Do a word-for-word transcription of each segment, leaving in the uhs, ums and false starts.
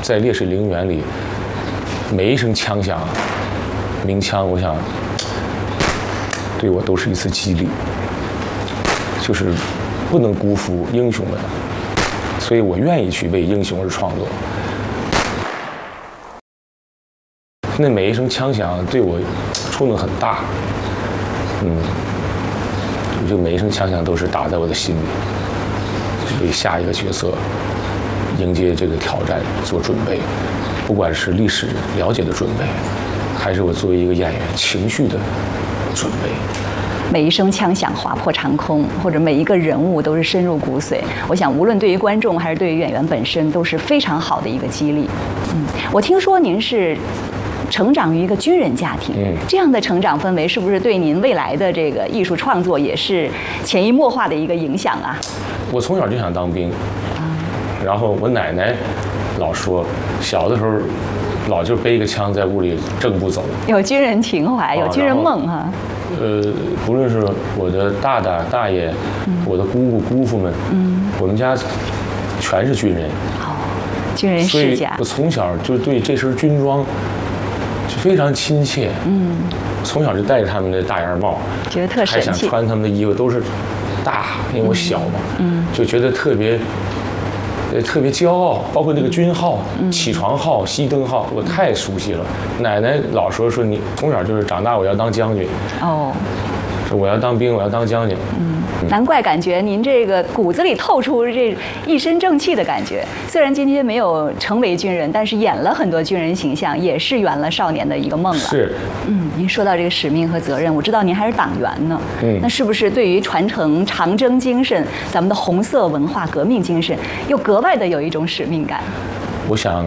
在烈士陵园里，每一声枪响，鸣枪，我想对我都是一次激励，就是不能辜负英雄们，所以我愿意去为英雄而创作。那每一声枪响对我触动很大，嗯，就每一声枪响都是打在我的心里，为下一个角色迎接这个挑战做准备，不管是历史了解的准备，还是我作为一个演员情绪的准备。 每一声枪响划破长空，或者每一个人物都是深入骨髓。我想，无论对于观众还是对于演员本身，都是非常好的一个激励。嗯，我听说您是成长于一个军人家庭，嗯，这样的成长氛围是不是对您未来的这个艺术创作也是潜移默化的一个影响啊？ 我从小就想当兵，然后我奶奶老说，小的时候老就背个枪在屋里正步走， 有军人情怀，有军人梦哈。 呃，不论是我的大大大爷，嗯、我的姑姑姑父们，嗯，我们家全是军人， 哦，军人世家， 所以我从小就对这身军装就非常亲切，嗯，从小就戴着他们的大檐帽， 觉得特神气， 还想穿他们的衣服，都是大，因为我小嘛，嗯，就觉得特别。呃，特别骄傲，包括那个军号、嗯、起床号、熄灯号，我太熟悉了。奶奶老说说你从小就是长大我要当将军，哦，说我要当兵，我要当将军。嗯， 难怪感觉您这个骨子里透出这一身正气的感觉。虽然今天没有成为军人，但是演了很多军人形象，也是圆了少年的一个梦了。 是， 嗯，您说到这个使命和责任，我知道您还是党员呢。嗯，那是不是对于传承长征精神，咱们的红色文化革命精神，又格外的有一种使命感？ 我想，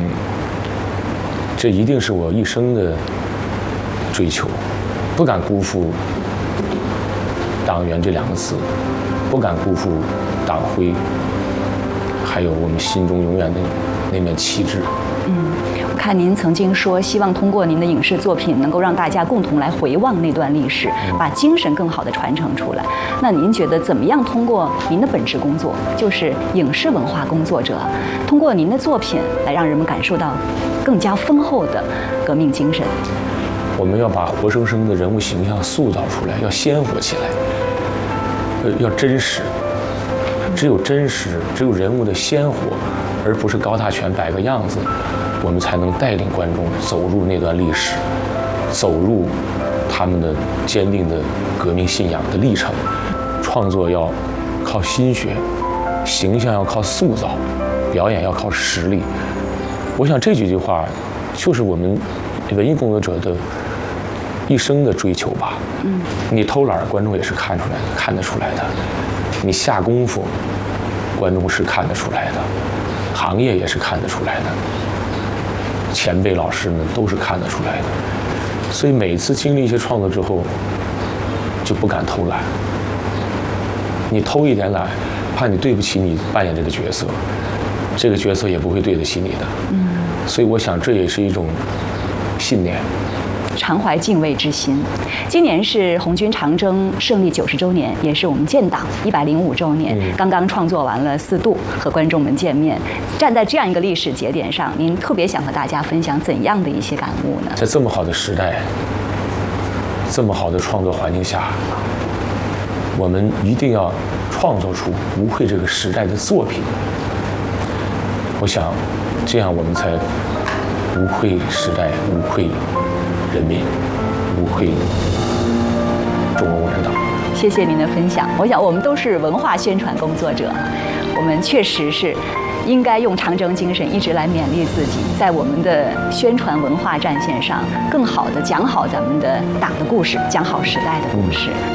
这一定是我一生的追求，不敢辜负党员这两个字，不敢辜负党徽，还有我们心中永远的那面旗帜。 嗯，我看您曾经说，希望通过您的影视作品，能够让大家共同来回望那段历史，嗯、把精神更好的传承出来。那您觉得怎么样通过您的本职工作，就是影视文化工作者，通过您的作品来让人们感受到更加丰厚的革命精神？ 我们要把活生生的人物形象塑造出来，要鲜活起来，呃，要真实。只有真实，只有人物的鲜活，而不是高大全摆个样子，我们才能带领观众走入那段历史，走入他们的坚定的革命信仰的历程。创作要靠心血，形象要靠塑造，表演要靠实力。我想这几句话，就是我们文艺工作者的一生的追求吧。嗯，你偷懒，观众也是看出来的，看得出来的；你下功夫，观众是看得出来的，行业也是看得出来的，前辈老师们都是看得出来的。所以每次经历一些创作之后，就不敢偷懒。你偷一点懒，怕你对不起你扮演这个角色，这个角色也不会对得起你的。嗯，所以我想这也是一种信念。 常怀敬畏之心。今年是红军长征胜利九十周年，也是我们建党一百零五周年。嗯、刚刚创作完了《四渡》，和观众们见面。站在这样一个历史节点上，您特别想和大家分享怎样的一些感悟呢？ 在这么好的时代，这么好的创作环境下，我们一定要创作出无愧这个时代的作品。我想，这样我们才无愧时代，无愧人民，无愧中国共产党。 谢谢您的分享。我想我们都是文化宣传工作者，我们确实是应该用长征精神一直来勉励自己，在我们的宣传文化战线上，更好的讲好咱们的党的故事，讲好时代的故事。